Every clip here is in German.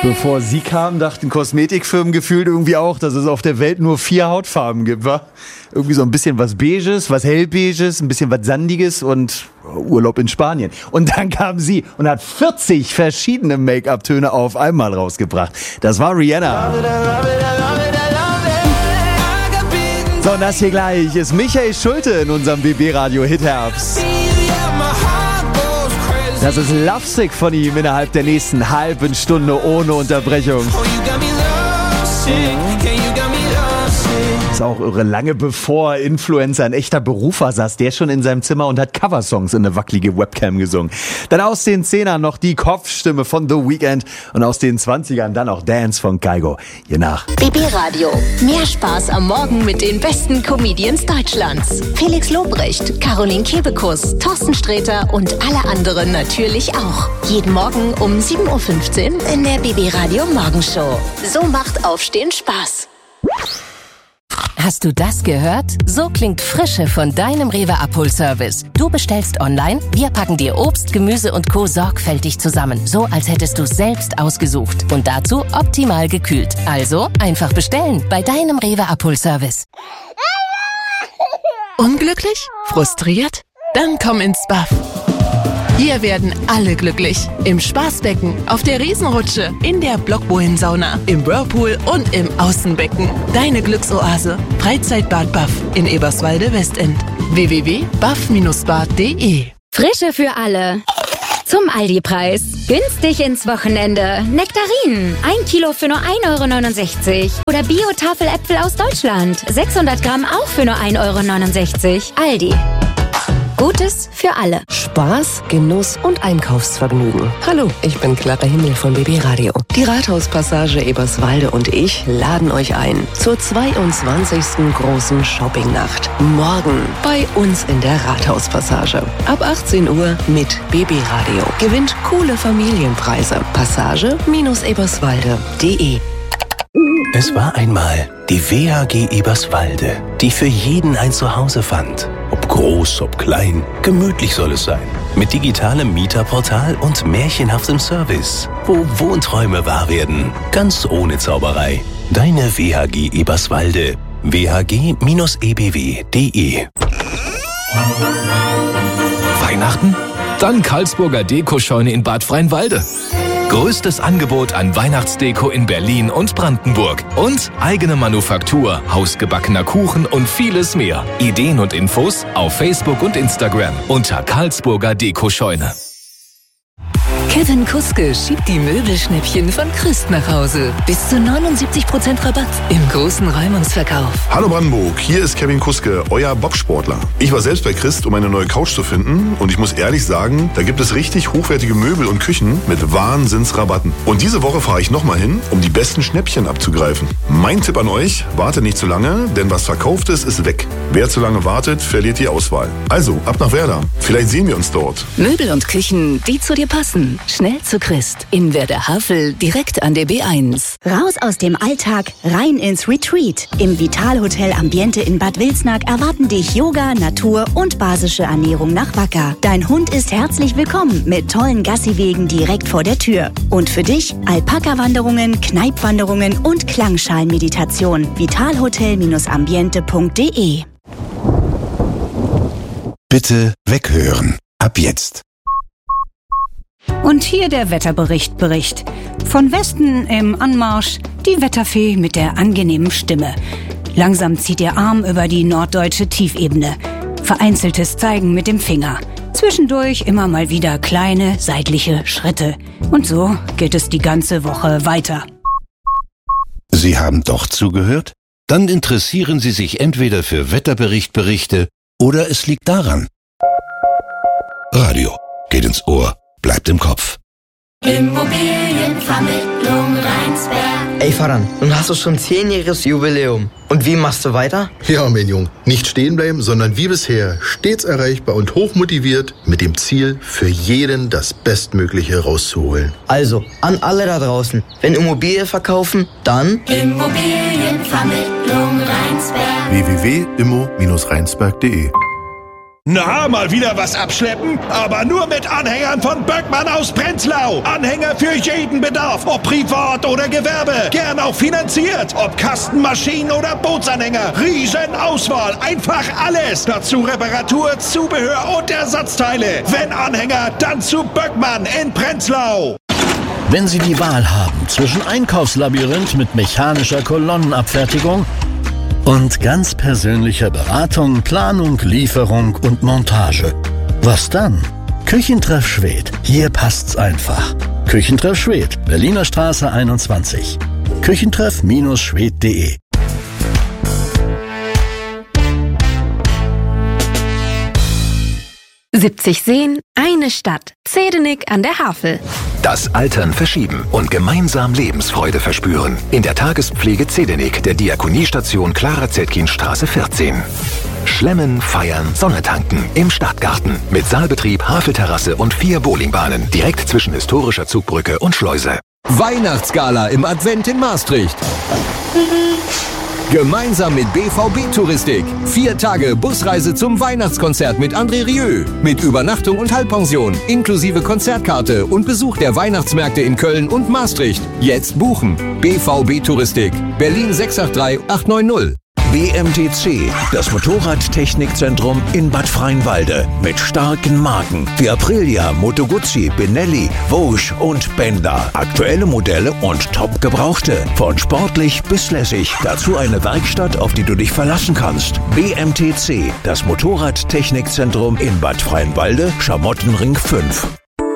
Bevor sie kam, dachten Kosmetikfirmen gefühlt irgendwie auch, dass es auf der Welt nur 4 Hautfarben gibt, wa? Irgendwie so ein bisschen was Beiges, was Hellbeiges, ein bisschen was Sandiges und Urlaub in Spanien. Und dann kam sie und hat 40 verschiedene Make-up-Töne auf einmal rausgebracht. Das war Rihanna. So, und das hier gleich ist Michael Schulte in unserem BB-Radio Hit-Herbst. Das ist Lovesick von ihm innerhalb der nächsten halben Stunde ohne Unterbrechung. Ist auch irre. Lange bevor Influencer ein echter Beruf war, saß der schon in seinem Zimmer und hat Coversongs in eine wackelige Webcam gesungen. Dann aus den 10ern noch die Kopfstimme von The Weeknd und aus den 20ern dann auch Dance von Kygo. Je nach. BB Radio. Mehr Spaß am Morgen mit den besten Comedians Deutschlands. Felix Lobrecht, Caroline Kebekus, Thorsten Sträter und alle anderen natürlich auch. Jeden Morgen um 7.15 Uhr in der BB Radio Morgenshow. So macht Aufstehen Spaß. Hast du das gehört? So klingt Frische von deinem Rewe-Abholservice. Du bestellst online, wir packen dir Obst, Gemüse und Co. sorgfältig zusammen. So, als hättest du es selbst ausgesucht. Und dazu optimal gekühlt. Also einfach bestellen bei deinem Rewe-Abholservice. Unglücklich? Frustriert? Dann komm ins Buff. Hier werden alle glücklich. Im Spaßbecken, auf der Riesenrutsche, in der Blockbohlen-Sauna, im Whirlpool und im Außenbecken. Deine Glücksoase. Freizeitbad Buff in Eberswalde-Westend. www.buff-bad.de. Frische für alle. Zum Aldi-Preis. Günstig ins Wochenende. Nektarinen. 1 Kilo für nur 1,69 €. Oder Bio-Tafeläpfel aus Deutschland. 600 Gramm auch für nur 1,69 €. Aldi. Gutes für alle. Spaß, Genuss und Einkaufsvergnügen. Hallo, ich bin Clara Himmel von BB Radio. Die Rathauspassage Eberswalde und ich laden euch ein zur 22. großen Shoppingnacht. Morgen bei uns in der Rathauspassage. Ab 18 Uhr mit BB Radio. Gewinnt coole Familienpreise. Passage-eberswalde.de. Es war einmal die WHG Eberswalde, die für jeden ein Zuhause fand. Ob groß, ob klein, gemütlich soll es sein. Mit digitalem Mieterportal und märchenhaftem Service, wo Wohnträume wahr werden, ganz ohne Zauberei. Deine WHG Eberswalde. whg-ebw.de. Weihnachten? Dann Karlsburger Dekoscheune in Bad Freienwalde. Größtes Angebot an Weihnachtsdeko in Berlin und Brandenburg. Und eigene Manufaktur, hausgebackener Kuchen und vieles mehr. Ideen und Infos auf Facebook und Instagram unter Karlsburger Dekoscheune. Kevin Kuske schiebt die Möbelschnäppchen von Christ nach Hause. Bis zu 79% Rabatt im großen Räumungsverkauf. Hallo Brandenburg, hier ist Kevin Kuske, euer Bobsportler. Ich war selbst bei Christ, um eine neue Couch zu finden und ich muss ehrlich sagen, da gibt es richtig hochwertige Möbel und Küchen mit Wahnsinnsrabatten. Und diese Woche fahre ich nochmal hin, um die besten Schnäppchen abzugreifen. Mein Tipp an euch, wartet nicht zu lange, denn was verkauft ist weg. Wer zu lange wartet, verliert die Auswahl. Also, ab nach Werder. Vielleicht sehen wir uns dort. Möbel und Küchen, die zu dir passen. Schnell zu Christ. In Werder-Havel, direkt an der B1. Raus aus dem Alltag, rein ins Retreat. Im Vitalhotel Ambiente in Bad Wilsnack erwarten dich Yoga, Natur und basische Ernährung nach Wacker. Dein Hund ist herzlich willkommen mit tollen Gassiwegen direkt vor der Tür. Und für dich Alpaka-Wanderungen, Kneipwanderungen und Klangschalenmeditation. Vitalhotel-ambiente.de. Bitte weghören. Ab jetzt. Und hier der Wetterbericht. Von Westen im Anmarsch die Wetterfee mit der angenehmen Stimme. Langsam zieht ihr Arm über die norddeutsche Tiefebene. Vereinzeltes Zeigen mit dem Finger. Zwischendurch immer mal wieder kleine seitliche Schritte. Und so geht es die ganze Woche weiter. Sie haben doch zugehört? Dann interessieren Sie sich entweder für Wetterberichte oder es liegt daran. Radio geht ins Ohr. Bleibt im Kopf. Immobilienvermittlung Rheinsberg. Ey Faran, nun hast du schon 10-jähriges Jubiläum. Und wie machst du weiter? Ja, mein Jung, nicht stehen bleiben, sondern wie bisher stets erreichbar und hochmotiviert mit dem Ziel, für jeden das Bestmögliche rauszuholen. Also, an alle da draußen, wenn Immobilie verkaufen, dann Immobilienvermittlung Rheinsberg. www.immo-rheinsberg.de Na, mal wieder was abschleppen? Aber nur mit Anhängern von Böckmann aus Prenzlau. Anhänger für jeden Bedarf, ob privat oder Gewerbe. Gern auch finanziert. Ob Kasten, Maschinen oder Bootsanhänger. Riesenauswahl, einfach alles. Dazu Reparatur, Zubehör und Ersatzteile. Wenn Anhänger, dann zu Böckmann in Prenzlau. Wenn Sie die Wahl haben zwischen Einkaufslabyrinth mit mechanischer Kolonnenabfertigung und ganz persönlicher Beratung, Planung, Lieferung und Montage. Was dann? Küchentreff Schwedt. Hier passt's einfach. Küchentreff Schwedt, Berliner Straße 21. Küchentreff-schwedt.de 70 Seen, eine Stadt. Zehdenick an der Havel. Das Altern verschieben und gemeinsam Lebensfreude verspüren. In der Tagespflege Zehdenick der Diakoniestation Clara-Zetkin-Straße 14. Schlemmen, feiern, Sonne tanken im Stadtgarten. Mit Saalbetrieb, Havelterrasse und 4 Bowlingbahnen. Direkt zwischen historischer Zugbrücke und Schleuse. Weihnachtsgala im Advent in Maastricht. Gemeinsam mit BVB Touristik. 4 Tage Busreise zum Weihnachtskonzert mit André Rieu. Mit Übernachtung und Halbpension, inklusive Konzertkarte und Besuch der Weihnachtsmärkte in Köln und Maastricht. Jetzt buchen. BVB Touristik. Berlin 683 890. BMTC, das Motorradtechnikzentrum in Bad Freienwalde. Mit starken Marken wie Aprilia, Moto Guzzi, Benelli, Vosges und Benda. Aktuelle Modelle und top-gebrauchte. Von sportlich bis lässig. Dazu eine Werkstatt, auf die du dich verlassen kannst. BMTC, das Motorradtechnikzentrum in Bad Freienwalde, Schamottenring 5.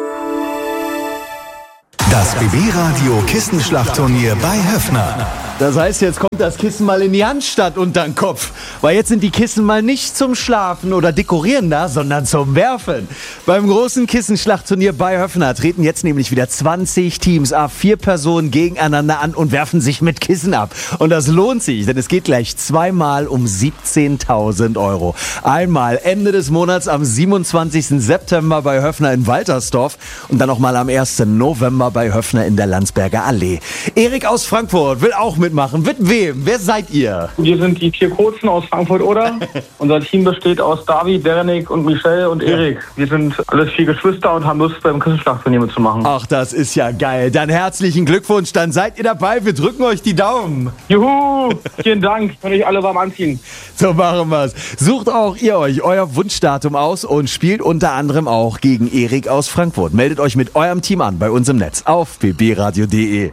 Das BB-Radio Kissenschlachtturnier bei Höffner. Das heißt, jetzt kommt das Kissen mal in die Hand statt unter den Kopf. Weil jetzt sind die Kissen mal nicht zum Schlafen oder Dekorieren da, sondern zum Werfen. Beim großen Kissenschlachtturnier bei Höffner treten jetzt nämlich wieder 20 Teams ab, 4 Personen gegeneinander an und werfen sich mit Kissen ab. Und das lohnt sich, denn es geht gleich zweimal um 17.000 €. Einmal Ende des Monats am 27. September bei Höffner in Waltersdorf und dann nochmal am 1. November bei Höffner in der Landsberger Allee. Erik aus Frankfurt will auch mitmachen. Mit wem? Wer seid ihr? Wir sind die 4 Kurzen aus Frankfurt-Oder. Unser Team besteht aus David, Derenik und Michelle und Erik. Wir sind alles 4 Geschwister und haben Lust, beim Kissenschlachtturnier mitzumachen. Ach, das ist ja geil. Dann herzlichen Glückwunsch. Dann seid ihr dabei. Wir drücken euch die Daumen. Juhu! Vielen Dank. Könnt euch alle warm anziehen. So machen wir's. Sucht auch ihr euch euer Wunschdatum aus und spielt unter anderem auch gegen Erik aus Frankfurt. Meldet euch mit eurem Team an bei uns im Netz auf bbradio.de.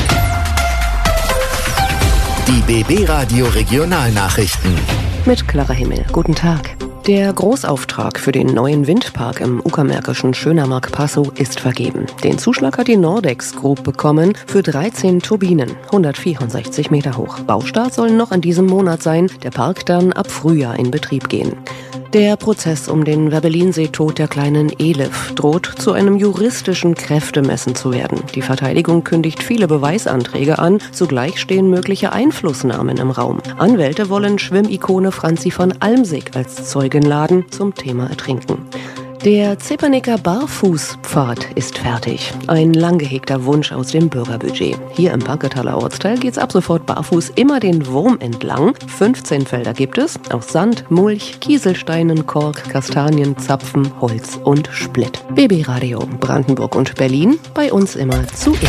Die BB-Radio Regionalnachrichten. Mit Clara Himmel. Guten Tag. Der Großauftrag für den neuen Windpark im uckermärkischen Schönermark Passow ist vergeben. Den Zuschlag hat die Nordex Group bekommen für 13 Turbinen, 164 Meter hoch. Baustart soll noch in diesem Monat sein, der Park dann ab Frühjahr in Betrieb gehen. Der Prozess um den Werbelinsee-Tod der kleinen Elif droht zu einem juristischen Kräftemessen zu werden. Die Verteidigung kündigt viele Beweisanträge an, zugleich stehen mögliche Einflussnahmen im Raum. Anwälte wollen Schwimmikone Franzi von Almsig als Zeugin laden zum Thema Ertrinken. Der Zepernicker Barfußpfad ist fertig. Ein lang gehegter Wunsch aus dem Bürgerbudget. Hier im Parketaler Ortsteil geht's ab sofort barfuß immer den Wurm entlang. 15 Felder gibt es, aus Sand, Mulch, Kieselsteinen, Kork, Kastanien, Zapfen, Holz und Splitt. BB Radio Brandenburg und Berlin, bei uns immer zuerst.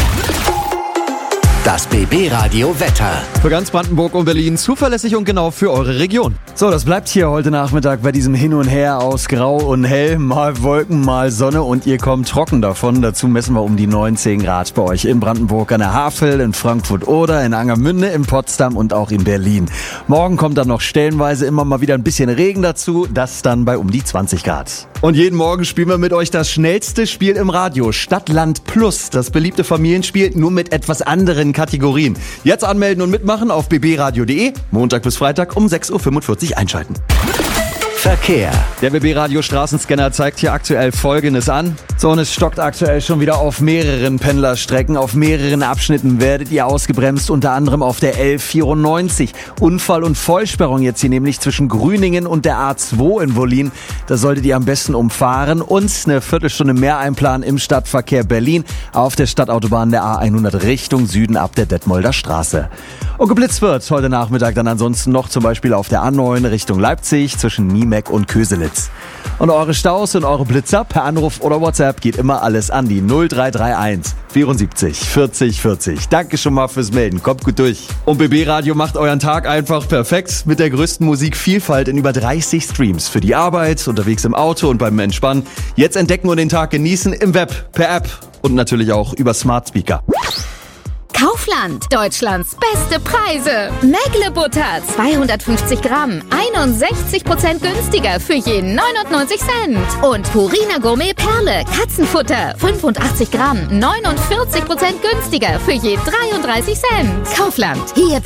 Das BB-Radio Wetter. Für ganz Brandenburg und Berlin zuverlässig und genau für eure Region. So, das bleibt hier heute Nachmittag bei diesem Hin und Her aus Grau und Hell. Mal Wolken, mal Sonne und ihr kommt trocken davon. Dazu messen wir um die 19 Grad bei euch in Brandenburg an der Havel, in Frankfurt-Oder, in Angermünde, in Potsdam und auch in Berlin. Morgen kommt dann noch stellenweise immer mal wieder ein bisschen Regen dazu. Das dann bei um die 20 Grad. Und jeden Morgen spielen wir mit euch das schnellste Spiel im Radio. Stadt, Land Plus. Das beliebte Familienspiel, nur mit etwas anderen Kategorien. Jetzt anmelden und mitmachen auf bbradio.de. Montag bis Freitag um 6.45 Uhr einschalten. Verkehr. Der BB-Radio Straßenscanner zeigt hier aktuell Folgendes an. So, und es stockt aktuell schon wieder auf mehreren Pendlerstrecken. Auf mehreren Abschnitten werdet ihr ausgebremst, unter anderem auf der L94. Unfall und Vollsperrung jetzt hier nämlich zwischen Grüningen und der A2 in Wollin. Da solltet ihr am besten umfahren und eine Viertelstunde mehr einplanen im Stadtverkehr Berlin auf der Stadtautobahn der A100 Richtung Süden ab der Detmolder Straße. Und geblitzt wird heute Nachmittag dann ansonsten noch zum Beispiel auf der A9 Richtung Leipzig zwischen Niemey Leck und Köselitz. Und eure Staus und eure Blitzer per Anruf oder WhatsApp geht immer alles an die 0331 74 40 40. Danke schon mal fürs Melden. Kommt gut durch. Und BB Radio macht euren Tag einfach perfekt mit der größten Musikvielfalt in über 30 Streams. Für die Arbeit, unterwegs im Auto und beim Entspannen. Jetzt entdecken und den Tag genießen im Web, per App und natürlich auch über Smart Speaker. Kaufland, Deutschlands beste Preise. Mägle Butter, 250 Gramm, 61% günstiger für je 99 Cent. Und Purina Gourmet Perle, Katzenfutter, 85 Gramm, 49% günstiger für je 33 Cent. Kaufland, hier